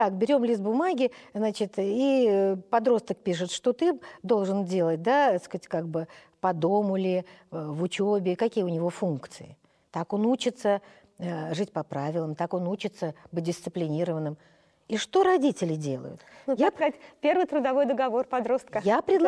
Так, берем лист бумаги, значит, и подросток пишет, что ты должен делать, да, так сказать, как бы по дому ли, в учебе, какие у него функции. Так он учится жить по правилам, так он учится быть дисциплинированным. И что родители делают? Ну, так сказать, первый трудовой договор подростка. Я предлагаю